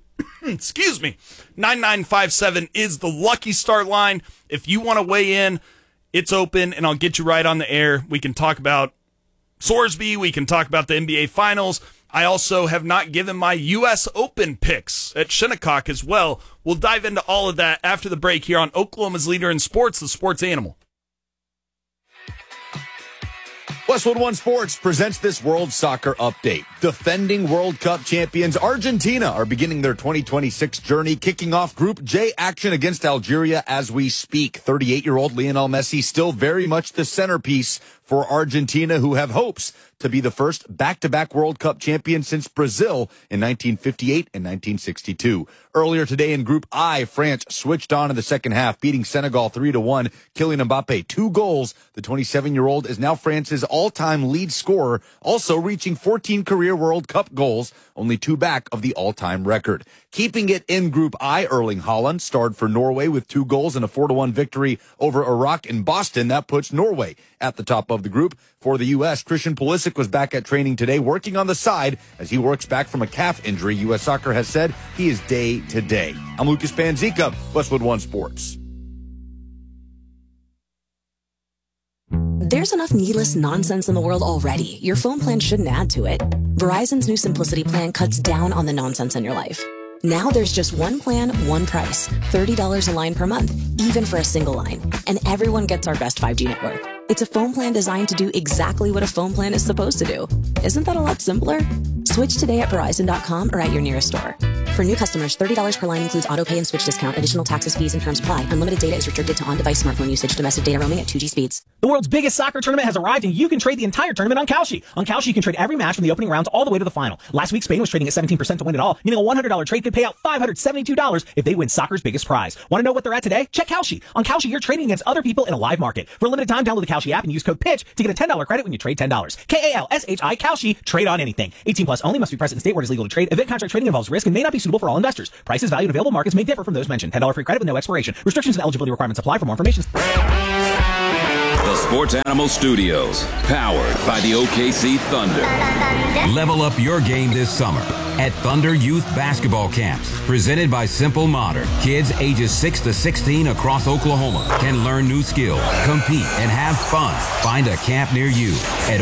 Speaker 9: 9957 is the Lucky Start line. If you want to weigh in, it's open, and I'll get you right on the air. We can talk about Sorsby. We can talk about the NBA Finals. I also have not given my U.S. Open picks at Shinnecock as well. We'll dive into all of that after the break here on Oklahoma's leader in sports, the Sports Animal.
Speaker 2: Westwood One Sports presents this World Soccer update. Defending World Cup champions Argentina are beginning their 2026 journey, kicking off Group J action against Algeria as we speak. 38-year-old Lionel Messi still very much the centerpiece for Argentina, who have hopes to be the first back-to-back World Cup champion since Brazil in 1958 and 1962. Earlier today in Group I, France switched on in the second half, beating Senegal 3-1. Kylian Mbappe, 2 goals. The 27-year-old is now France's all-time lead scorer, also reaching 14 career World Cup goals, only 2 back of the all-time record. Keeping it in Group I, Erling Haaland starred for Norway with 2 goals and a 4-1 victory over Iraq in Boston. That puts Norway at the top of the group. For the U.S., Christian Pulisic was back at training today, working on the side as he works back from a calf injury. U.S. Soccer has said he is day to day. I'm Lucas Panzica, Westwood One Sports.
Speaker 3: There's enough needless nonsense in the world already. Your phone plan shouldn't add to it. Verizon's new Simplicity plan cuts down on the nonsense in your life. Now there's just one plan, one price, $30 a line per month, even for a single line. And everyone gets our best 5G network. It's a phone plan designed to do exactly what a phone plan is supposed to do. Isn't that a lot simpler? Switch today at Verizon.com or at your nearest store. For new customers, $30 per line includes auto pay and switch discount. Additional taxes, fees, and terms apply. Unlimited data is restricted to on-device smartphone usage. Domestic data roaming at 2G speeds.
Speaker 4: The world's biggest soccer tournament has arrived, and you can trade the entire tournament on Kalshi. On Kalshi, you can trade every match from the opening rounds all the way to the final. Last week, Spain was trading at 17% to win it all, meaning a $100 trade could pay out $572 if they win soccer's biggest prize. Want to know what they're at today? Check Kalshi. On Kalshi, you're trading against other people in a live market. For a limited time, download the Kalshi app and use code PITCH to get a $10 credit when you trade $10. Kalshi, Kalshi, trade on anything. 18 plus only, must be present in state where it is legal to trade. Event contract trading involves risk and may not be suitable for all investors. Prices, value, and available markets may differ from those mentioned. $10 free credit with no expiration. Restrictions and eligibility requirements apply. For more information.
Speaker 6: The Sports Animal Studios, powered by the OKC Thunder. Level up your game this summer at Thunder Youth Basketball Camps, presented by Simple Modern. Kids ages 6 to 16 across Oklahoma can learn new skills, compete, and have fun. Find a camp near you at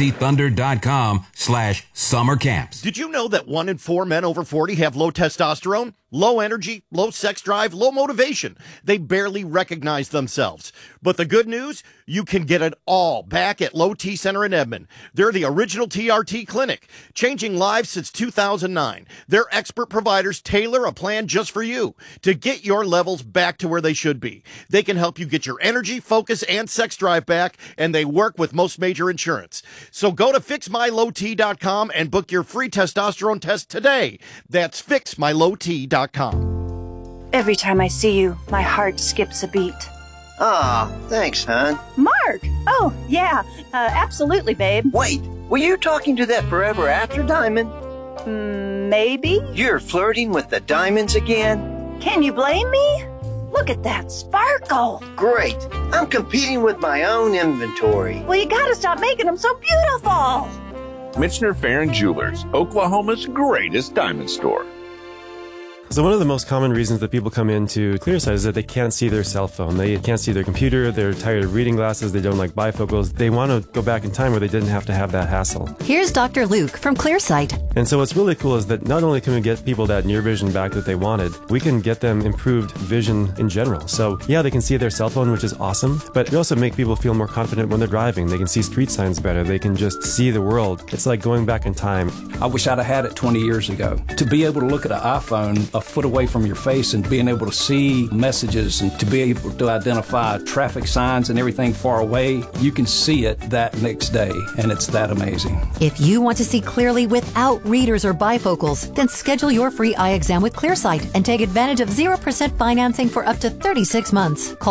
Speaker 6: OKCThunder.com/summer camps.
Speaker 11: Did you know that 1 in 4 men over 40 have low testosterone? Low energy, low sex drive, low motivation. They barely recognize themselves. But the good news, you can get it all back at Low T Center in Edmond. They're the original TRT clinic, changing lives since 2009. Their expert providers tailor a plan just for you to get your levels back to where they should be. They can help you get your energy, focus, and sex drive back, and they work with most major insurance. So go to fixmylowt.com and book your free testosterone test today. That's fixmylowt.com.
Speaker 5: Every time I see you, my heart skips a beat.
Speaker 7: Aw, thanks, hon.
Speaker 5: Mark! Oh, yeah, absolutely, babe.
Speaker 7: Wait, were you talking to that forever after diamond?
Speaker 5: Maybe?
Speaker 7: You're flirting with the diamonds again?
Speaker 5: Can you blame me? Look at that sparkle.
Speaker 7: Great. I'm competing with my own inventory.
Speaker 5: Well, you gotta stop making them so beautiful.
Speaker 10: Michener Farron Jewelers, Oklahoma's greatest diamond store.
Speaker 12: So one of the most common reasons that people come into Clearsight is that they can't see their cell phone. They can't see their computer. They're tired of reading glasses. They don't like bifocals. They want to go back in time where they didn't have to have that hassle.
Speaker 13: Here's Dr. Luke from Clearsight.
Speaker 12: And so what's really cool is that not only can we get people that near vision back that they wanted, we can get them improved vision in general. So yeah, they can see their cell phone, which is awesome, but we also make people feel more confident when they're driving. They can see street signs better. They can just see the world. It's like going back in time.
Speaker 27: I wish I'd have had it 20 years ago. To be able to look at an iPhone a foot away from your face and being able to see messages and to be able to identify traffic signs and everything far away, you can see it that next day, and it's that amazing.
Speaker 13: If you want to see clearly without readers or bifocals, then schedule your free eye exam with Clearsight and take advantage of 0% financing for up to 36 months. Call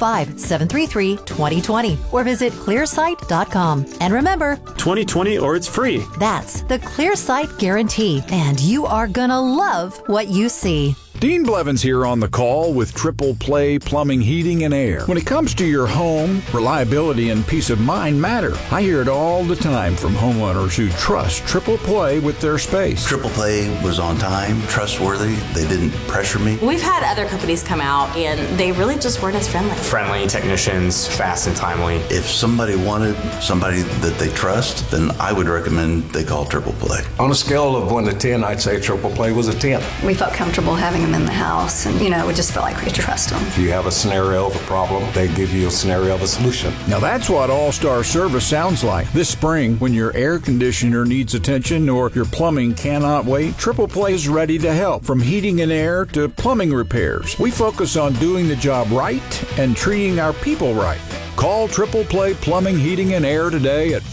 Speaker 13: 405-733-2020 or visit clearsight.com. And remember,
Speaker 12: 2020 or it's free.
Speaker 13: That's the Clearsight guarantee, and you are gonna love what you see.
Speaker 28: Dean Blevins here on the call with Triple Play Plumbing, Heating, and Air. When it comes to your home, reliability and peace of mind matter. I hear it all the time from homeowners who trust Triple Play with their space.
Speaker 29: Triple Play was on time, trustworthy. They didn't pressure me.
Speaker 30: We've had other companies come out, and they really just weren't as friendly.
Speaker 31: Friendly technicians, fast and timely.
Speaker 29: If somebody wanted somebody that they trust, then I would recommend they call Triple Play.
Speaker 32: On a scale of 1 to 10, I'd say Triple Play was a 10.
Speaker 33: We felt comfortable having them in the house, and we just felt like we could trust them.
Speaker 32: If you have a scenario of a problem, they give you a scenario of a solution.
Speaker 28: Now that's what All-Star Service sounds like. This spring, when your air conditioner needs attention or your plumbing cannot wait, Triple Play is ready to help. From heating and air to plumbing repairs, we focus on doing the job right and treating our people right. Call Triple Play Plumbing, Heating, and Air today at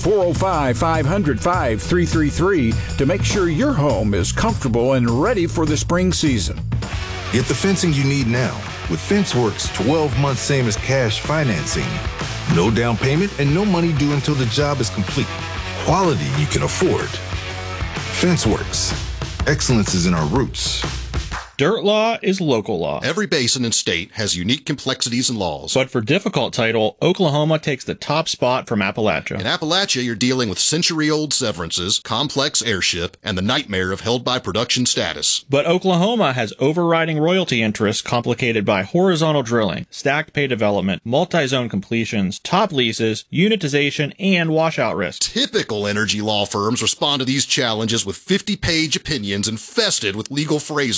Speaker 28: 405-500-5333 to make sure your home is comfortable and ready for the spring season.
Speaker 34: Get the fencing you need now with FenceWorks 12 months same as cash financing. No down payment and no money due until the job is complete. Quality you can afford. FenceWorks. Excellence is in our roots.
Speaker 35: Dirt law is local law.
Speaker 36: Every basin and state has unique complexities and laws.
Speaker 35: But for difficult title, Oklahoma takes the top spot from Appalachia.
Speaker 36: In Appalachia, you're dealing with century-old severances, complex airship, and the nightmare of held-by-production status.
Speaker 35: But Oklahoma has overriding royalty interests complicated by horizontal drilling, stacked pay development, multi-zone completions, top leases, unitization, and washout risk.
Speaker 36: Typical energy law firms respond to these challenges with 50-page opinions infested with legal phrasing for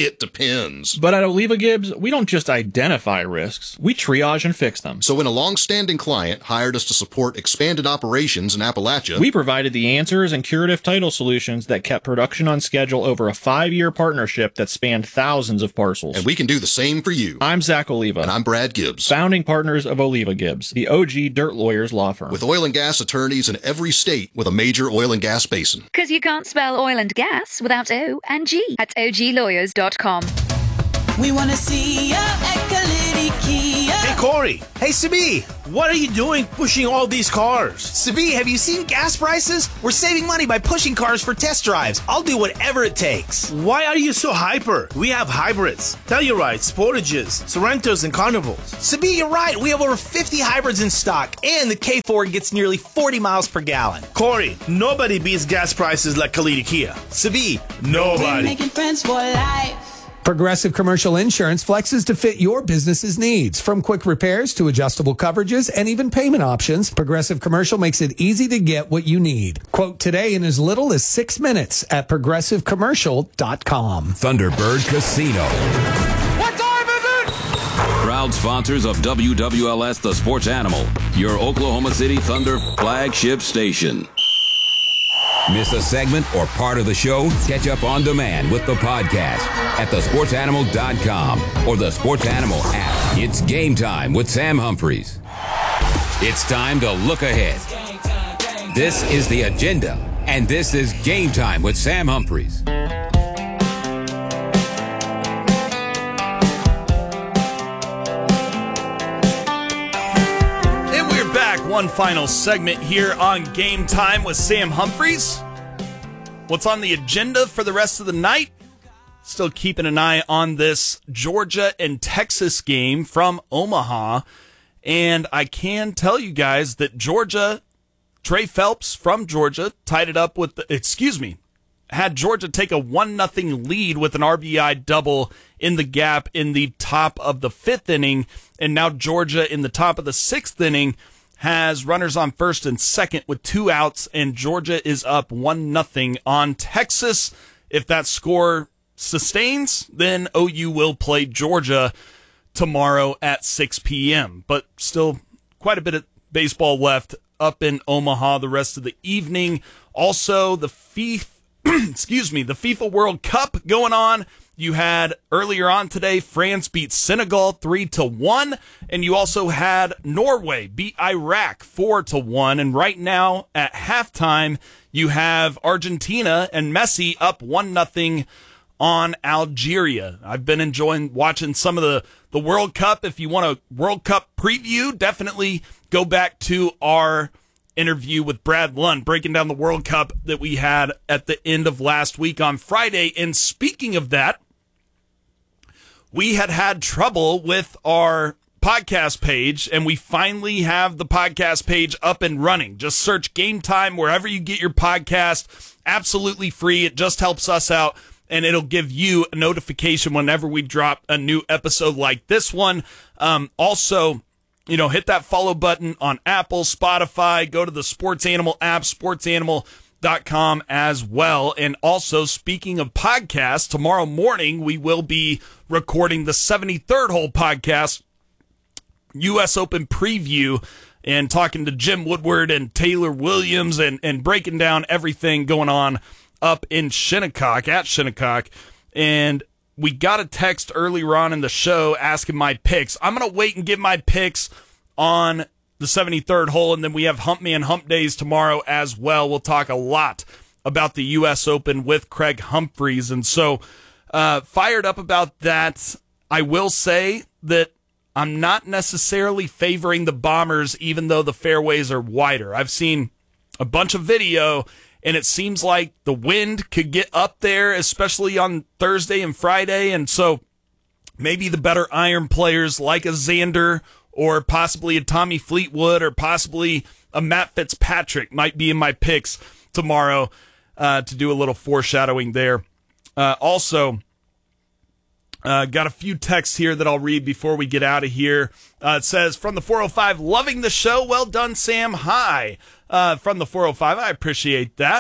Speaker 36: it depends.
Speaker 35: But at Oliva Gibbs, we don't just identify risks, we triage and fix them.
Speaker 36: So when a long-standing client hired us to support expanded operations in Appalachia,
Speaker 35: we provided the answers and curative title solutions that kept production on schedule over a 5-year partnership that spanned thousands of parcels.
Speaker 36: And we can do the same for you.
Speaker 35: I'm Zach Oliva.
Speaker 36: And I'm Brad Gibbs.
Speaker 35: Founding partners of Oliva Gibbs, the OG Dirt Lawyers law firm.
Speaker 36: With oil and gas attorneys in every state with a major oil and gas basin.
Speaker 1: Because you can't spell oil and gas without O and G at oglawyers.com.
Speaker 8: We want to see ya at Kalidi Kia.
Speaker 9: Hey, Corey. Hey, Sabi. What are you doing pushing all these cars?
Speaker 14: Sabi, have you seen gas prices? We're saving money by pushing cars for test drives. I'll do whatever it takes.
Speaker 9: Why are you so hyper? We have hybrids, Tellurides, Sportages, Sorrentos, and Carnivals.
Speaker 14: Sabi, you're right. We have over 50 hybrids in stock, and the K4 gets nearly 40 miles per gallon.
Speaker 9: Corey, nobody beats gas prices like Kalidi Kia.
Speaker 14: Sabi,
Speaker 9: nobody.
Speaker 8: We're making friends for life.
Speaker 15: Progressive Commercial Insurance flexes to fit your business's needs. From quick repairs to adjustable coverages and even payment options, Progressive Commercial makes it easy to get what you need. Quote today in as little as 6 minutes at progressivecommercial.com.
Speaker 6: Thunderbird Casino.
Speaker 8: What time is it?
Speaker 6: Proud sponsors of WWLS The Sports Animal, your Oklahoma City Thunder flagship station. Miss a segment or part of the show? Catch up on demand with the podcast at thesportsanimal.com or the Sports Animal app. It's game time with Sam Humphreys. It's time to look ahead. This is the agenda, and this is Game Time with Sam Humphreys.
Speaker 16: One final segment here on Game Time with Sam Humphreys. What's on the agenda for the rest of the night? Still keeping an eye on this Georgia and Texas game from Omaha. And I can tell you guys that Georgia, Trey Phelps from Georgia, tied it up with, had Georgia take a 1-0 lead with an RBI double in the gap in the top of the 5th inning. And now Georgia in the top of the 6th inning has runners on first and second with 2 outs, and Georgia is up 1-0 on Texas. If that score sustains, then OU will play Georgia tomorrow at 6 p.m. But still quite a bit of baseball left up in Omaha the rest of the evening. Also, the FIFA World Cup going on. You had earlier on today, France beat Senegal 3-1, and you also had Norway beat Iraq 4-1. And right now at halftime, you have Argentina and Messi up 1-0 on Algeria. I've been enjoying watching some of the World Cup. If you want a World Cup preview, definitely go back to our interview with Brad Lund breaking down the World Cup that we had at the end of last week on Friday. And speaking of that, we had trouble with our podcast page, and we finally have the podcast page up and running. Just search Game Time wherever you get your podcast. Absolutely free. It just helps us out, and it'll give you a notification whenever we drop a new episode like this one. Also, hit that follow button on Apple, Spotify. Go to the Sports Animal app, sportsanimal.com as well. And also, speaking of podcasts, tomorrow morning we will be recording the 73rd Hole podcast, U.S. Open preview, and talking to Jim Woodward and Taylor Williams and breaking down everything going on up in Shinnecock, at Shinnecock. And we got a text earlier on in the show asking my picks. I'm going to wait and give my picks on the 73rd hole, and then we have Hump Man Hump Days tomorrow as well. We'll talk a lot about the U.S. Open with Craig Humphreys, and so fired up about that. I will say that I'm not necessarily favoring the Bombers, even though the fairways are wider. I've seen a bunch of video, and it seems like the wind could get up there, especially on Thursday and Friday, and so maybe the better iron players like a Xander or possibly a Tommy Fleetwood or possibly a Matt Fitzpatrick might be in my picks tomorrow to do a little foreshadowing there. Also, got a few texts here that I'll read before we get out of here. It says, from the 405, loving the show. Well done, Sam. Hi. From the 405, I appreciate that.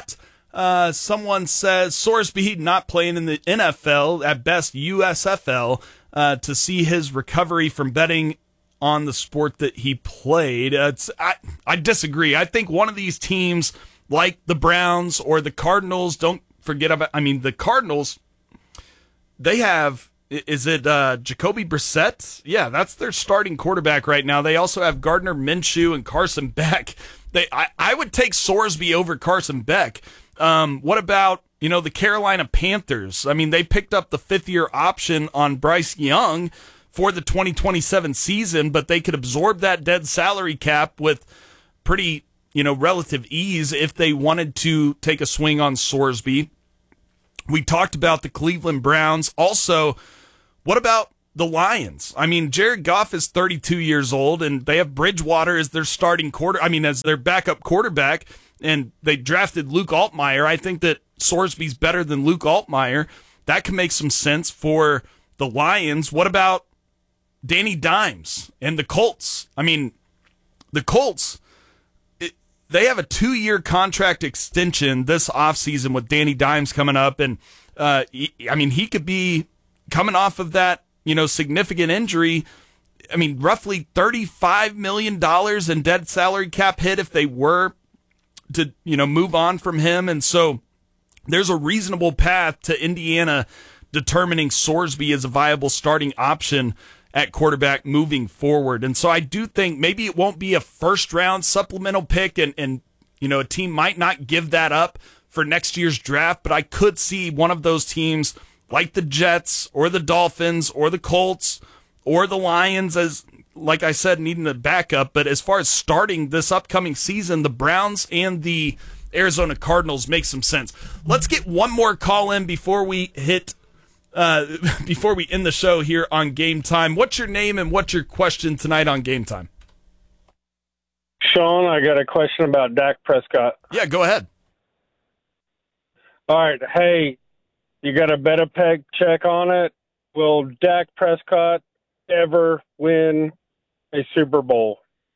Speaker 16: Someone says Sorsby not playing in the NFL, at best USFL, to see his recovery from betting on the sport that he played. I disagree. I think one of these teams, like the Browns or the Cardinals, don't forget about, the Cardinals, they have, is it Jacoby Brissett? Yeah, that's their starting quarterback right now. They also have Gardner Minshew and Carson Beck. I would take Sorsby over Carson Beck. What about, the Carolina Panthers? They picked up the 5th-year option on Bryce Young for the 2027 season, but they could absorb that dead salary cap with pretty, relative ease if they wanted to take a swing on Sorsby. We talked about the Cleveland Browns. Also, what about the Lions? Jared Goff is 32 years old, and they have Bridgewater as their starting as their backup quarterback, and they drafted Luke Altmaier. I think that Sorsby's better than Luke Altmaier. That can make some sense for the Lions. What about Danny Dimes and the Colts? The Colts, they have a 2-year contract extension this offseason with Danny Dimes coming up, and he could be coming off of that, significant injury. Roughly $35 million in dead salary cap hit if they were to, move on from him. And so there's a reasonable path to Indiana determining Sorsby as a viable starting option at quarterback moving forward. And so I do think maybe it won't be a first-round supplemental pick, and a team might not give that up for next year's draft, but I could see one of those teams like the Jets or the Dolphins or the Colts or the Lions, as, like I said, needing a backup. But as far as starting this upcoming season, the Browns and the Arizona Cardinals make some sense. Let's get one more call in before we end the show here on Game Time. What's your name and what's your question tonight on Game Time?
Speaker 2: Sean, I got a question about Dak Prescott.
Speaker 16: Yeah, go ahead.
Speaker 2: All right. Hey, you got a better peg check on it? Will Dak Prescott ever win a Super Bowl?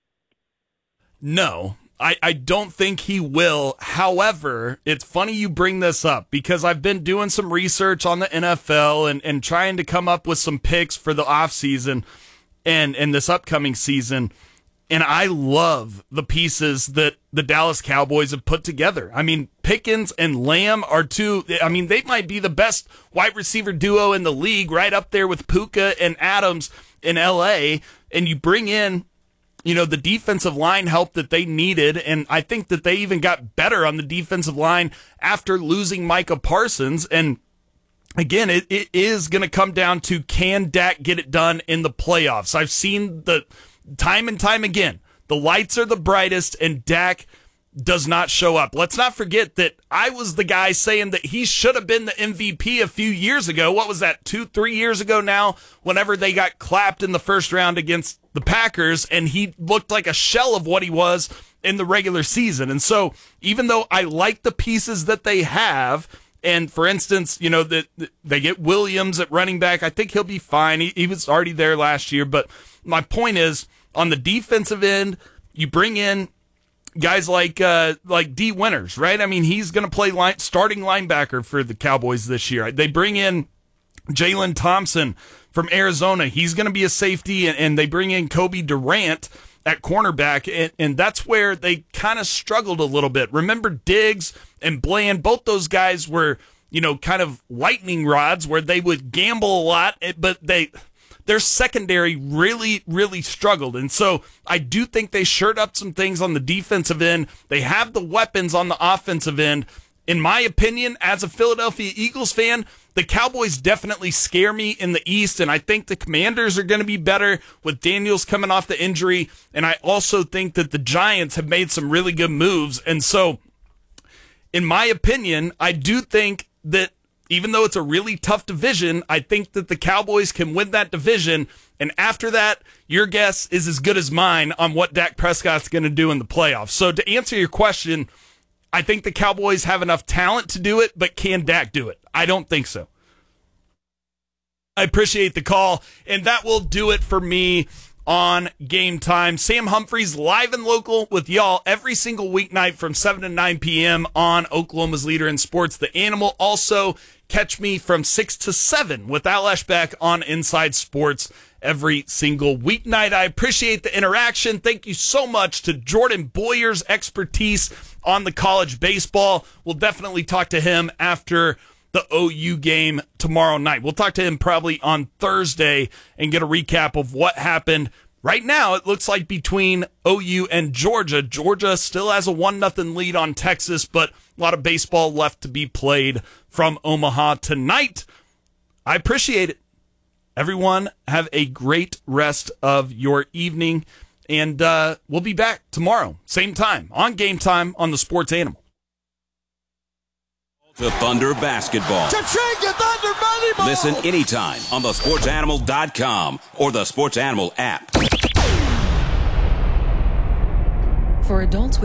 Speaker 16: No. I don't think he will. However, it's funny you bring this up because I've been doing some research on the NFL and trying to come up with some picks for the offseason and this upcoming season. And I love the pieces that the Dallas Cowboys have put together. Pickens and Lamb are two. They might be the best wide receiver duo in the league, right up there with Puka and Adams in L.A. And you bring in, the defensive line help that they needed. And I think that they even got better on the defensive line after losing Micah Parsons. And again, it is going to come down to, can Dak get it done in the playoffs? I've seen the time and time again, the lights are the brightest and Dak does not show up. Let's not forget that I was the guy saying that he should have been the MVP a few years ago. What was that, 2-3 years ago now, whenever they got clapped in the first round against the Packers, and he looked like a shell of what he was in the regular season. And so even though I like the pieces that they have, and for instance, they get Williams at running back, I think he'll be fine. He was already there last year. But my point is, on the defensive end, you bring in guys like D. Winters, right? He's going to play starting linebacker for the Cowboys this year. They bring in Jalen Thompson from Arizona. He's going to be a safety, and they bring in Kobe Durant at cornerback, and that's where they kind of struggled a little bit. Remember Diggs and Bland, both those guys were, kind of lightning rods where they would gamble a lot, but their secondary really, really struggled. And so I do think they shored up some things on the defensive end. They have the weapons on the offensive end. In my opinion, as a Philadelphia Eagles fan, the Cowboys definitely scare me in the East, and I think the Commanders are going to be better with Daniels coming off the injury, and I also think that the Giants have made some really good moves. And so, in my opinion, I do think that even though it's a really tough division, I think that the Cowboys can win that division, and after that, your guess is as good as mine on what Dak Prescott's going to do in the playoffs. So to answer your question, I think the Cowboys have enough talent to do it, but can Dak do it? I don't think so. I appreciate the call, and that will do it for me on Game Time. Sam Humphreys live and local with y'all every single weeknight from 7 to 9 p.m. on Oklahoma's leader in sports, The Animal. Also, catch me from 6 to 7 with Al Eschbach on Inside Sports every single weeknight. I appreciate the interaction. Thank you so much to Jordan Boyer's expertise on the college baseball. We'll definitely talk to him after the OU game tomorrow night. We'll talk to him probably on Thursday and get a recap of what happened. Right now, it looks like between OU and Georgia, Georgia still has a 1-0 lead on Texas, but a lot of baseball left to be played from Omaha tonight. I appreciate it. Everyone, have a great rest of your evening, and we'll be back tomorrow, same time, on Game Time on the Sports Animal.
Speaker 6: To Thunder Basketball.
Speaker 8: Thunder Volleyball.
Speaker 6: Listen anytime on thesportsanimal.com or the Sports Animal app.
Speaker 3: For adults with